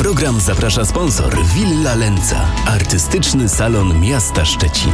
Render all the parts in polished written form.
program zaprasza sponsor Villa Lenza, artystyczny salon miasta Szczecin.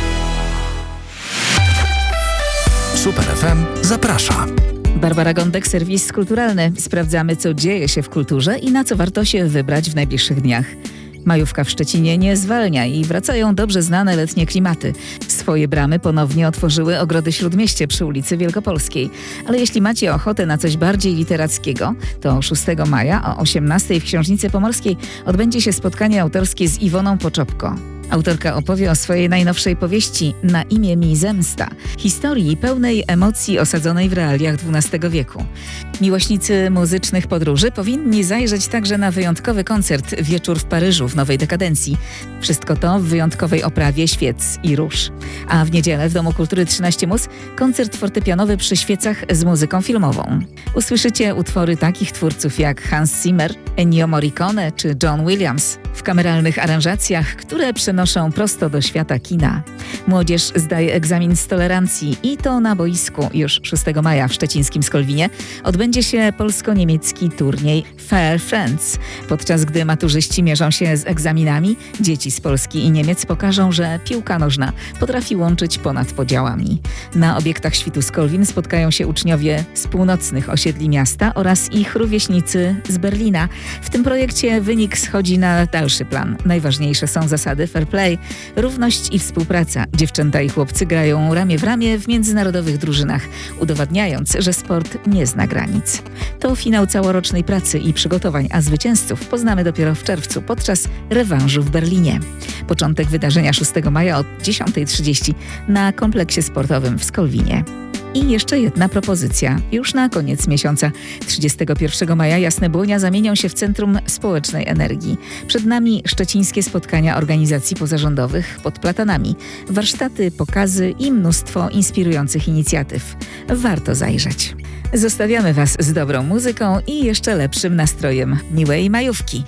Super FM zaprasza. Barbara Gądek, serwis kulturalny. Sprawdzamy, co dzieje się w kulturze i na co warto się wybrać w najbliższych dniach. Majówka w Szczecinie nie zwalnia i wracają dobrze znane letnie klimaty. Swoje bramy ponownie otworzyły Ogrody Śródmieście przy ulicy Wielkopolskiej. Ale jeśli macie ochotę na coś bardziej literackiego, to 6 maja o 18:00 w Książnicy Pomorskiej odbędzie się spotkanie autorskie z Iwoną Poczopko. Autorka opowie o swojej najnowszej powieści Na imię mi zemsta, historii pełnej emocji osadzonej w realiach XII wieku. Miłośnicy muzycznych podróży powinni zajrzeć także na wyjątkowy koncert Wieczór w Paryżu w nowej dekadencji. Wszystko to w wyjątkowej oprawie świec i róż. A w niedzielę w Domu Kultury 13 Mus koncert fortepianowy przy świecach z muzyką filmową. Usłyszycie utwory takich twórców jak Hans Zimmer, Ennio Morricone czy John Williams w kameralnych aranżacjach, które przenoszą prosto do świata kina. Młodzież zdaje egzamin z tolerancji i to na boisku. Już 6 maja w szczecińskim Skolwinie odbędzie się polsko-niemiecki turniej Fair Friends. Podczas gdy maturzyści mierzą się z egzaminami, dzieci z Polski i Niemiec pokażą, że piłka nożna potrafi łączyć ponad podziałami. Na obiektach świtu Skolwin spotkają się uczniowie z północnych osiedli miasta oraz ich rówieśnicy z Berlina. W tym projekcie wynik schodzi na dalszy plan. Najważniejsze są zasady fair play, równość i współpraca. Dziewczęta i chłopcy grają ramię w ramię w międzynarodowych drużynach, udowadniając, że sport nie zna granic. To finał całorocznej pracy i przygotowań, a zwycięzców poznamy dopiero w czerwcu podczas rewanżu w Berlinie. Początek wydarzenia 6 maja od 10:30 na kompleksie sportowym w Skolwinie. I jeszcze jedna propozycja. Już na koniec miesiąca 31 maja Jasne Błonia zamienią się w Centrum Społecznej Energii. Przed nami szczecińskie spotkania organizacji pozarządowych pod platanami, warsztaty, pokazy i mnóstwo inspirujących inicjatyw. Warto zajrzeć. Zostawiamy Was z dobrą muzyką i jeszcze lepszym nastrojem miłej majówki.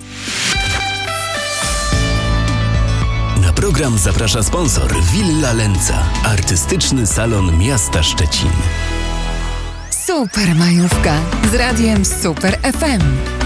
Na program zaprasza sponsor Villa Lenza, artystyczny salon miasta Szczecin. Super majówka z radiem Super FM.